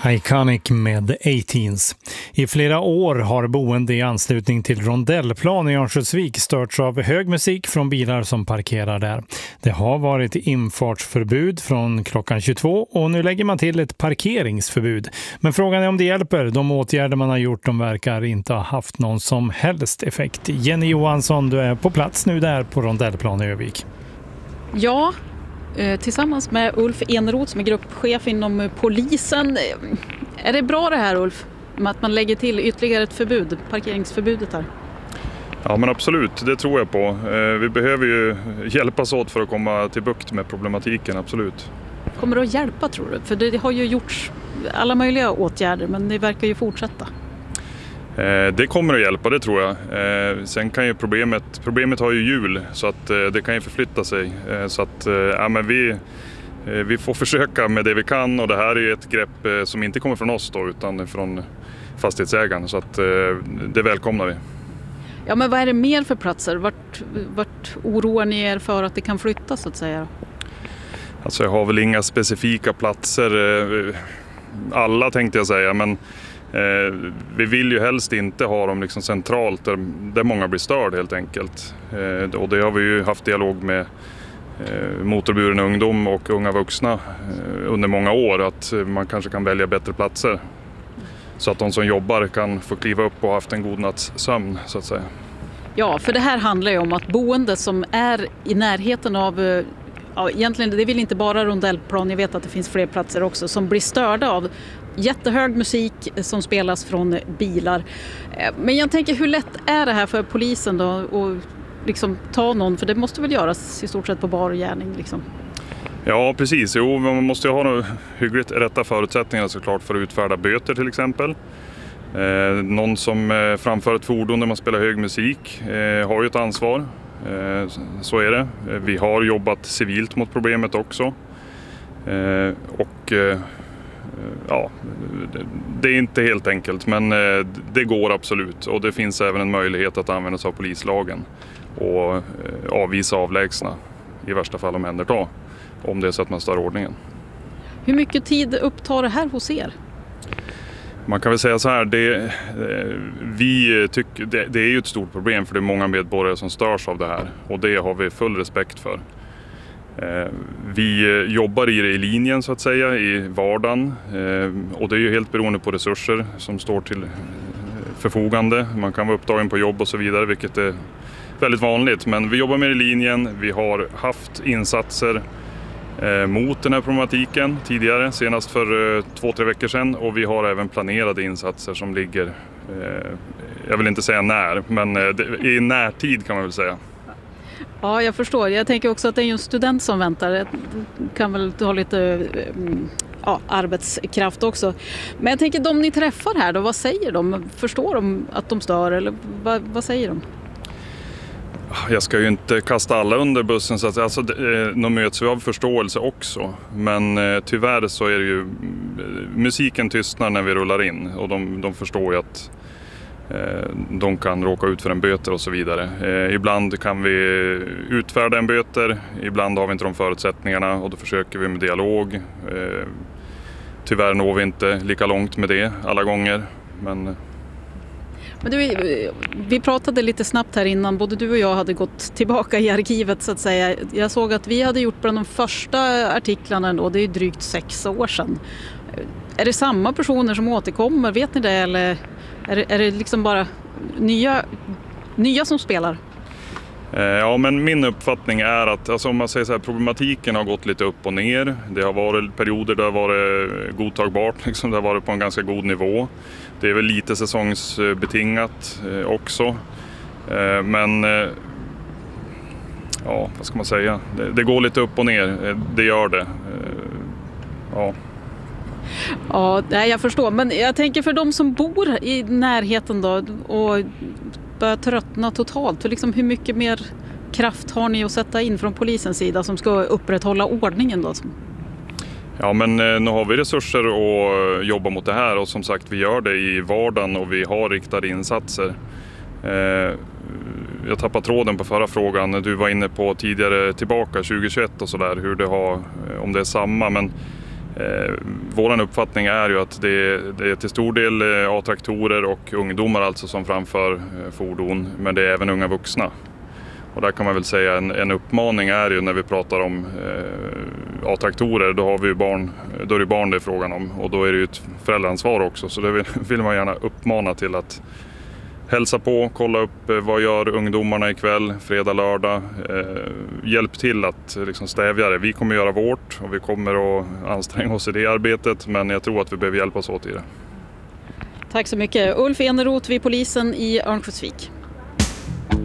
Iconic med 18s. I flera år har boende i anslutning till Rondellplan i Örnsköldsvik störts av hög musik från bilar som parkerar där. Det har varit infartsförbud från klockan 22 och nu lägger man till ett parkeringsförbud. Men frågan är om det hjälper. De åtgärder man har gjort, de verkar inte ha haft någon som helst effekt. Jenny Johansson, du är på plats nu där på Rondellplan i Övik. Ja, tillsammans med Ulf Eneroth som är gruppchef inom polisen. Är det bra det här, Ulf, med att man lägger till ytterligare ett förbud, parkeringsförbudet här? Ja, men absolut, det tror jag på. Vi behöver ju hjälpas åt för att komma till bukt med problematiken, absolut. Kommer det att hjälpa, tror du? För det har ju gjorts alla möjliga åtgärder, men det verkar ju fortsätta. Det kommer att hjälpa, det tror jag. Sen kan ju problemet har ju hjul, så att det kan ju förflytta sig. Så att ja, men vi får försöka med det vi kan, och det här är ett grepp som inte kommer från oss då, utan från fastighetsägaren, så att det välkomnar vi. Ja, men vad är det mer för platser? Vart oroar ni er för att det kan flytta, så att säga? Alltså jag har väl inga specifika platser, alla tänkte jag säga, men vi vill ju helst inte ha dem liksom centralt där många blir störd helt enkelt. Och det har vi ju haft dialog med motorburen ungdom och unga vuxna under många år, att man kanske kan välja bättre platser så att de som jobbar kan få kliva upp och haft en god natts sömn, så att säga. Ja, för det här handlar ju om att boende som är i närheten av, ja, egentligen det vill inte bara Rondellplan, jag vet att det finns fler platser också, som blir störda av jättehög musik som spelas från bilar. Men jag tänker, hur lätt är det här för polisen då att liksom ta någon, för det måste väl göras i stort sett på bar gärning liksom? Ja, precis. Jo, man måste ju ha några hyggligt rätta förutsättningar såklart för att utfärda böter till exempel. Någon som framför ett fordon där man spelar hög musik har ju ett ansvar. Så är det. Vi har jobbat civilt mot problemet också. Ja, det är inte helt enkelt, men det går absolut, och det finns även en möjlighet att använda sig av polislagen och avvisa avlägsna, i värsta fall omhänderta, om det är så att man stör ordningen. Hur mycket tid upptar det här hos er? Man kan väl säga så här, vi tycker det är ju ett stort problem, för det är många medborgare som störs av det här, och det har vi full respekt för. Vi jobbar i linjen så att säga, i vardagen, och det är ju helt beroende på resurser som står till förfogande. Man kan vara upptagen på jobb och så vidare, vilket är väldigt vanligt, men vi jobbar med i linjen. Vi har haft insatser mot den här problematiken tidigare, senast för 2-3 veckor sedan, och vi har även planerade insatser som ligger, jag vill inte säga när, men i närtid kan man väl säga. Ja, jag förstår. Jag tänker också att det är en student som väntar. Det kan väl ha lite arbetskraft också. Men jag tänker, de ni träffar här då, vad säger de? Förstår de att de stör, eller vad säger de? Jag ska ju inte kasta alla under bussen, så att, alltså, de möts vi av förståelse också. Men tyvärr så är det ju, musiken tystnar när vi rullar in, och de förstår ju att de kan råka ut för en böter och så vidare. Ibland kan vi utfärda en böter, ibland har vi inte de förutsättningarna, och då försöker vi med dialog. Tyvärr når vi inte lika långt med det alla gånger. Men vi pratade lite snabbt här innan, både du och jag hade gått tillbaka i arkivet så att säga. Jag såg att vi hade gjort bland de första artiklarna då, det är drygt 6 år sedan. Är det samma personer som återkommer, vet ni det, eller är det liksom bara nya som spelar? Ja, men min uppfattning är att, alltså, om man säger så här, problematiken har gått lite upp och ner. Det har varit perioder där det har varit godtagbart, liksom, det har varit på en ganska god nivå. Det är väl lite säsongsbetingat också. Men ja, vad ska man säga? Det går lite upp och ner, det gör det. Ja. Ja, jag förstår. Men jag tänker, för de som bor i närheten då och börjar tröttna totalt, för liksom, hur mycket mer kraft har ni att sätta in från polisens sida som ska upprätthålla ordningen då? Ja, men nu har vi resurser att jobba mot det här, och som sagt, vi gör det i vardagen och vi har riktade insatser. Jag tappade tråden på förra frågan. Du var inne på tidigare tillbaka 2021 och sådär, hur det har, om det är samma, men Vår uppfattning är ju att det är till stor del A-traktorer och ungdomar alltså som framför fordon, men det är även unga vuxna. Och där kan man väl säga en uppmaning är ju när vi pratar om A-traktorer, då är det barn det är frågan om, och då är det ju ett föräldraansvar också, så det vill man gärna uppmana till att hälsa på, kolla upp vad gör ungdomarna ikväll, fredag, lördag. Hjälp till att liksom stävja det. Vi kommer göra vårt och vi kommer att anstränga oss i det arbetet, men jag tror att vi behöver hjälpas åt i det. Tack så mycket. Ulf Eneroth vid polisen i Örnsköldsvik.